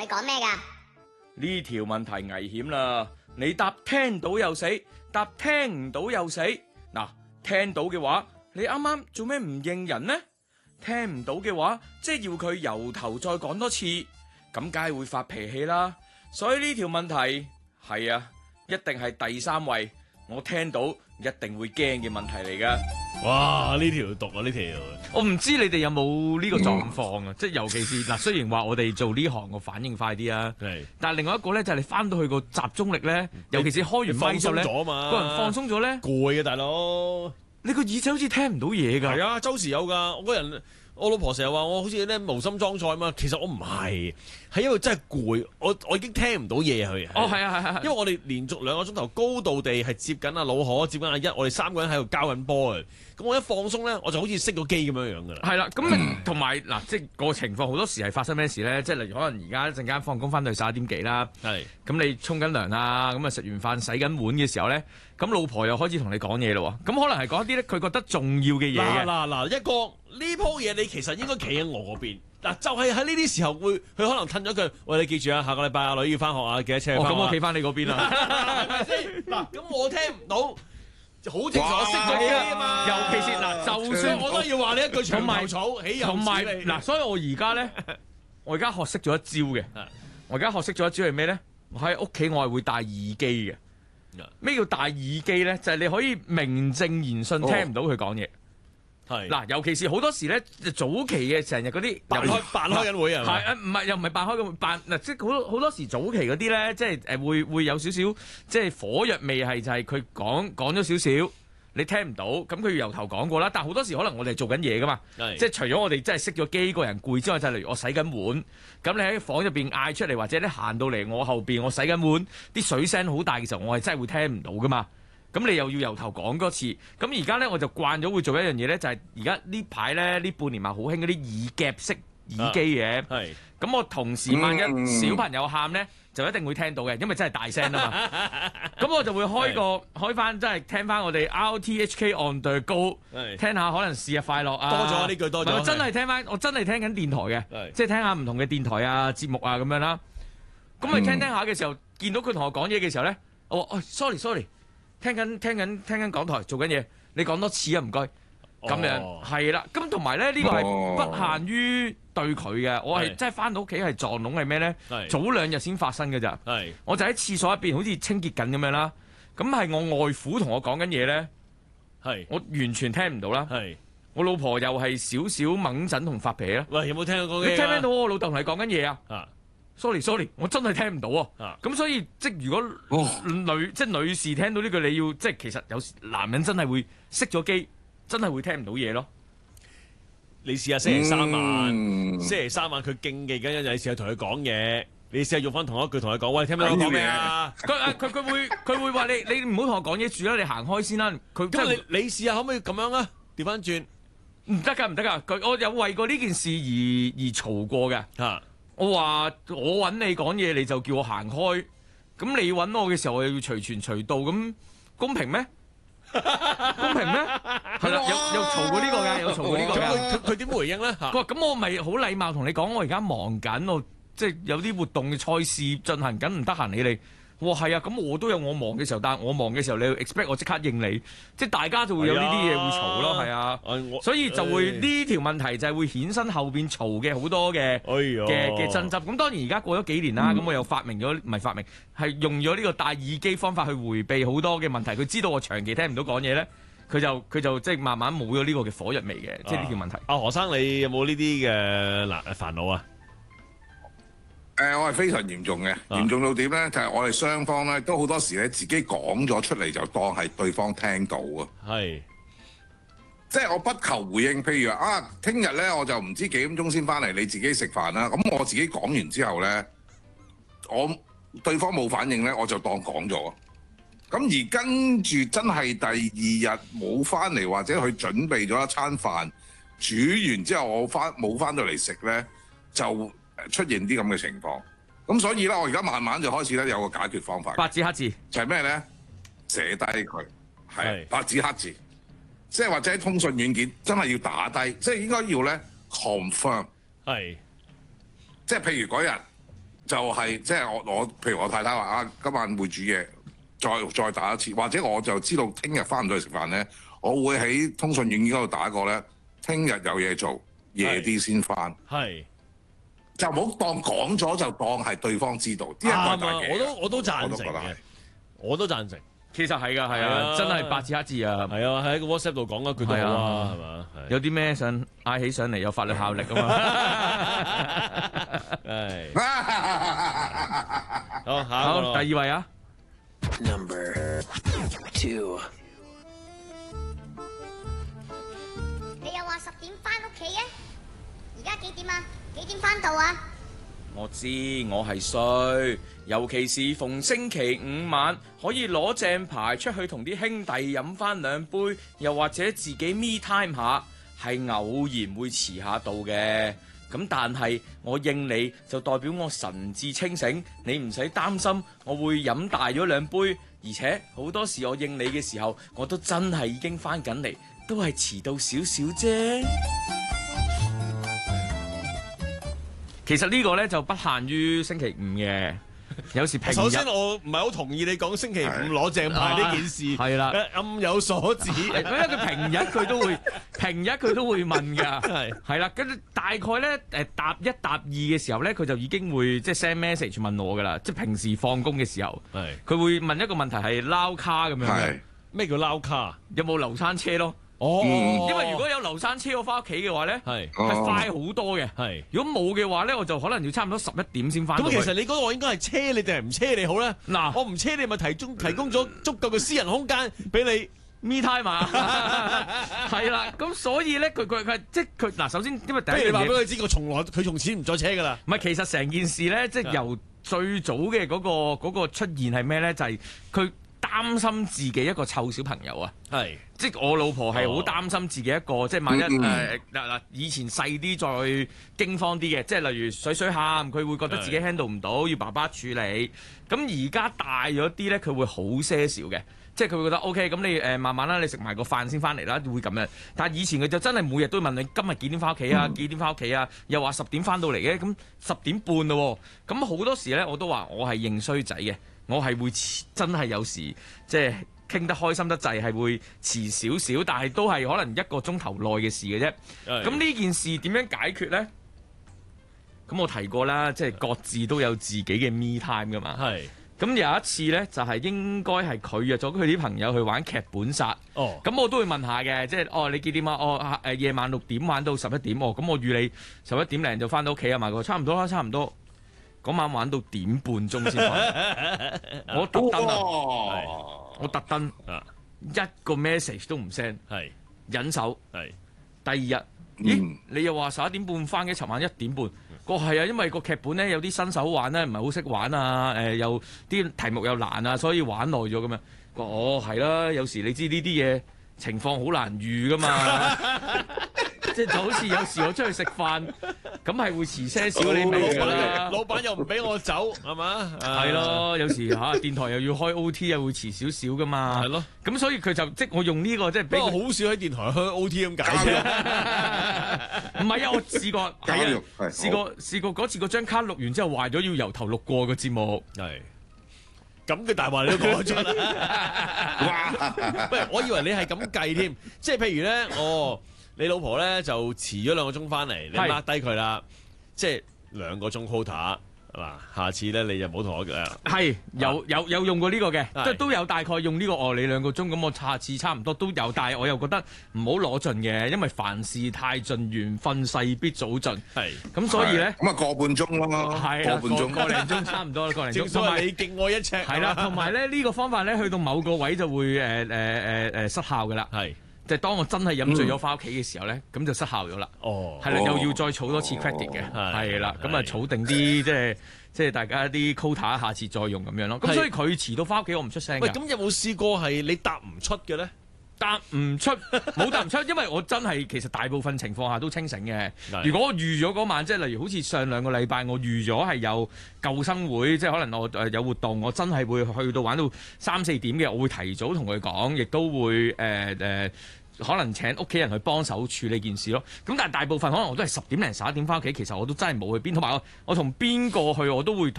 你講咩㗎？ 呢條問題危險啦！你答聽到又死，答聽唔到又死。嗱，聽到嘅話，你啱啱做咩唔認人呢？聽唔到嘅話，即係要佢由頭再講多次，咁梗係會發脾氣啦。所以呢條問題係啊，一定係第三位，我聽到一定會驚嘅問題嚟噶。 哇！呢條毒啊，呢條我唔知你哋有冇呢個狀況啊？即係尤其是嗱，雖然話我哋做呢行個反應快啲啊， 係， 但係另外一個咧就係你翻到去個集中力咧，尤其是開完咪之後咧， 放鬆咗嘛， 個人放鬆咗咧， 攰啊大佬。 你個耳仔好似聽唔到嘢㗎。 係啊，周時有㗎。我個人，我老婆成日話我好似咧無心裝載嘛，其實我唔係，係因為真係攰，我已經聽唔到嘢佢。 哦，係啊，係啊， 因為我哋連續2個鐘頭高度地係接緊阿老可，接緊阿一，我哋3個人喺度交緊波啊。咁我一放鬆咧，我就好似熄咗機咁樣樣㗎啦。 係啦，咁同埋嗱，即係個情況好多時係發生咩事咧？即係例如可能而家一陣間放工翻到去11點幾啦， 係咁你沖緊涼啊，咁啊食完飯洗緊碗嘅時候咧，咁老婆又開始同你講嘢咯喎，咁可能係講一啲咧佢覺得重要嘅嘢嘅。 嗱，一個呢鋪嘢你其實應該企喺我嗰邊。嗱，就係喺呢啲時候會，佢可能褪咗句，喂，你記住啊，下個禮拜阿女要翻學啊，幾多車翻學啊？ 咁我企翻你嗰邊啦。 係咪先？嗱，咁我聽唔到，好正常，我熄咗機啊嘛。 尤其是嗱，就算我都要話你一句長頭草，起同埋又嗱，所以我而家咧，我而家學識咗一招嘅。我而家學識咗一招係咩咧？我喺屋企我係會戴耳機嘅。咩叫戴耳機咧？就係你可以名正言順聽唔到佢講嘢。 係嗱，尤其是好多時咧，早期嘅成日嗰啲扮開緊會係咪？ 係唔係又唔係扮開緊扮嗱？即係好多時早期嗰啲咧，即係會有少少即係火藥味，係就係佢講咗少少，你聽唔到，咁佢由頭講過啦。但係好多時可能我哋做緊嘢噶嘛，即係除咗我哋真係熄咗機，個人攰之外，就係例如我洗緊碗，咁你喺房入邊嗌出嚟，或者你行到嚟我後邊，我洗緊碗，啲水聲好大嘅時候，我係真係會聽唔到噶嘛。咁你又要由頭講多次，咁而家咧我就慣咗會做一樣嘢咧，就係而家呢排咧呢半年咪好興嗰啲耳夾式耳機嘅。係。咁我同時萬一小朋友喊咧，就一定會聽到嘅，因為真係大聲啊嘛。咁我就會開翻，即係聽翻我哋 RTHK On The Go，聽下可能是日快樂啊。 多咗呢句多咗。 我真係聽翻，我真係聽緊電台嘅，即係聽下唔同嘅電台啊節目啊咁樣啦。咁你聽下嘅時候，見到佢同我講嘢嘅時候咧，我話sorry。聽緊港台做緊嘢，你講多次啊唔該，咁樣係啦。咁同埋咧呢個係不限於對佢嘅，我係真係翻到屋企係撞聾係咩咧？早2日先發生嘅咋，我就喺廁所入邊好似清潔緊咁樣啦。咁係我外父同我講緊嘢咧，我完全聽唔到啦。我老婆又係少少掹陣同發脾氣啦。 喂，有冇聽過講嘢？ 你聽唔聽到我老豆同你講緊嘢啊？Sorry，我真係聽唔到啊！咁所以即係如果女士聽到呢句，你要即係其實有時男人真係會熄咗機，真係會聽唔到嘢咯。 你試下星期三晚佢競技緊，你試下同佢講嘢，你試下用翻同一句同佢講，喂，聽唔聽我講咩啊？ 佢會話你唔好同我講嘢住啦，你行開先啦。 咁你試下可唔可以咁樣啊？調翻轉唔得㗎，我有為過呢件事而嘈過嘅。我話我揾你講嘢，你就叫我行開。咁你揾我嘅時候，我又要隨傳隨到，咁公平咩？公平咩？係啦，有嘈過呢個㗎，有嘈過呢個㗎。 佢點回應咧？ 佢話：咁我咪好禮貌同你講，我而家忙緊，我即係有啲活動嘅賽事進行緊，唔得閒理你。我話係啊，咁我都有我忙嘅時候，但係我忙嘅時候，你要 expect 我即刻應你，即係大家就會有呢啲嘢會嘈咯，係啊，所以就會呢條問題就係會衍生後邊嘈嘅好多嘅爭執。咁當然而家過咗幾年啦，咁我又發明咗，唔係發明，係用咗呢個戴耳機方法去迴避好多嘅問題。佢知道我長期聽唔到講嘢咧，佢就即係慢慢冇咗呢個嘅火藥味嘅，即係呢條問題。 何生，你有冇呢啲嘅煩惱啊？ 我係非常嚴重嘅，嚴重到點咧？就係我哋雙方咧都好多時咧自己講咗出嚟就當係對方聽到啊。即係我不求回應。譬如啊，聽日咧我就唔知幾點鐘先翻嚟，你自己食飯啦。咁我自己講完之後咧，對方冇反應咧，我就當講咗。咁而跟住真係第2日冇翻嚟，或者佢準備咗一餐飯，煮完之後我冇翻到嚟食咧，就出現啲咁嘅情況，咁所以咧，我而家慢慢就開始咧有個解決方法， 白紙黑字就係咩咧？寫低佢，係白紙黑字，即係或者通訊軟件真係要打低，即係應該要咧 confirm，即係譬如嗰日就係即係我譬如我太太話啊，今晚會煮嘢，再打一次，或者我就知道聽日翻唔到去食飯咧，我會喺通訊軟件嗰度打過咧，聽日有嘢做，夜啲先翻。 係。 就唔好當講咗就當係對方知道，呢一個係大嘅。 我都贊成嘅，我都贊成。 其實係㗎，係啊，真係白字黑字啊。 係啊，喺個 WhatsApp 度講一句都好啊，係嘛？ 有啲咩想嗌起上嚟有法律效力啊嘛。 係。好，下一個咯。 第二位啊。 Number 2。 你又話10點翻屋企嘅，而家幾點啊？幾點翻到啊？ 我知我係衰，尤其是逢星期五晚可以攞正牌出去同啲兄弟飲翻2杯，又或者自己 me time 下，係偶然會遲下到嘅。咁但係我應你就代表我神志清醒，你唔使擔心我會飲大咗2杯，而且好多時我應你嘅時候，我都真係已經翻緊嚟，都係遲到少少啫。 其實呢個咧就不限於星期五嘅，有時平日。 首先我唔係好同意你講星期五攞正牌呢件事， 係啦， 暗有所指。 因為佢平日佢都會問㗎，係啦，跟住大概咧答1答2嘅時候咧，佢就已經會即係 send message 問我㗎啦，即係平時放工嘅時候，佢會問一個問題係撈卡咁樣嘅。 咩叫撈卡？ 有冇流餐車咯？ 哦， 因為如果有流山車我翻屋企嘅話咧，係快好多嘅。係如果冇嘅話咧，我就可能要差唔多11點先翻。 咁其實你嗰個應該係車你定係唔車你好咧？ 嗱， 我唔車你咪提供咗足夠嘅私人空間俾你 me time 嘛。係啦，咁所以咧佢即係佢嗱，首先因為第一樣嘢， 你話俾佢知，佢從此唔再車㗎啦。 唔係，其實成件事咧，即係由最早嘅嗰個出現係咩咧？就係佢擔心自己一個臭小朋友啊，係即係我老婆係好擔心自己一個，即係萬一嗱以前細啲再驚慌啲嘅，即係例如水喊，佢會覺得自己 handle 唔到，要爸爸處理。咁而家大咗啲咧，佢會好些少嘅，即係佢會覺得 OK，咁你慢慢啦，你食埋個飯先翻嚟啦，會咁樣。但係以前佢就真係每日都問你今日幾點翻屋企啊？幾點翻屋企啊？又話10點翻到嚟嘅，咁10點半咯喎。咁好多時咧，我都話我係認衰仔嘅。我係會真係有時即係傾得開心得滯，係會遲少少，但係都係可能1個鐘頭內嘅事嘅啫。咁呢件事點樣解決呢？咁我提過啦，即係各自都有自己嘅 me time 噶嘛。係。咁有一次呢，就係應該係佢約咗佢啲朋友去玩劇本殺。哦。咁我都會問下嘅，即係你幾點啊？夜晚6點玩到11點。咁我預你11點零就翻到屋企啊嘛。佢話差唔多啦，差唔多。嗰晚玩到1點半鐘先翻，我特登一個 message 都唔 send， 忍手。第二日，咦？你又話11點半翻嘅，尋晚1點半。係啊，因為個劇本咧有啲新手玩咧，唔係好識玩啊，又啲題目又難啊，所以玩耐咗咁樣。係啦，有時你知呢啲嘢情況好難預噶嘛。即係就好似有時我出去食飯，咁係會遲些少你明㗎啦。老闆又唔俾我走，係嘛？係咯，有時電台又要開 OT，又會遲少少㗎嘛。係咯。咁所以佢就即係我用呢個即係比較好少喺電台開 OT 咁解啫。唔係啊，我試過係啊，試過嗰次嗰張卡錄完之後壞咗，要由頭錄過個節目。係。咁嘅大話你都講得出啦。喂，我以為你係咁計添，即係譬如咧，你老婆咧就遲咗2個鐘翻嚟，你 mark 低佢啦，即係2個鐘 quota 係嘛？下次咧你就唔好同我嘅。係有用過呢個嘅，即係都有大概用呢個你2個鐘，咁我下次差唔多都有，但係我又覺得唔好攞盡嘅，因為凡事太盡，緣分勢必早盡。係咁，所以咧咁啊個半鐘咯，係個半鐘個零鐘差唔多啦，個零鐘。同埋你敬我一尺。係啦，同埋咧呢個方法咧去到某個位就會失效㗎啦。係。就係當我真係飲醉咗翻屋企嘅時候咧，咁就失效咗啦。哦，係啦，又要再儲多次 credit 嘅，係啦，咁啊儲定啲即係大家啲 quota，下次再用咁樣咯。咁所以佢遲到翻屋企，我唔出聲㗎。喂，咁有冇試過係你答唔出嘅咧？答唔出，冇答唔出，因為我真係其實大部分情況下都清醒嘅。如果我預咗嗰晚，即係例如好似上2個禮拜，我預咗係有救生會，即係可能我有活動，我真係會去到玩到3、4點嘅，我會提早同佢講，亦都會可能請屋企人去幫手處理件事咯。咁但係大部分可能我都係10點零11點翻屋企，其實我都真係冇去邊，同埋我同邊個去我都會